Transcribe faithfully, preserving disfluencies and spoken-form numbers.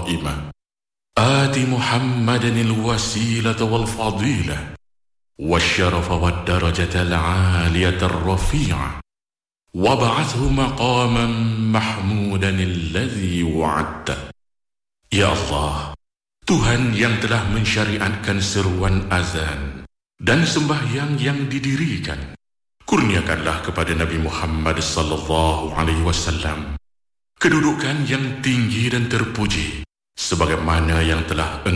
qa'imah. Ati Muhammadan al-wasilata wal-fadilah والشرف والدرجة العالية الرفيعة وابعثه مقاما محمودا الذي وعدته. Ya Allah, Tuhan yang telah mensyariatkan seruan azan dan sembahyang yang didirikan, kurniakanlah kepada Nabi Muhammad sallallahu alaihi wasallam kedudukan yang tinggi dan terpuji sebagaimana yang telah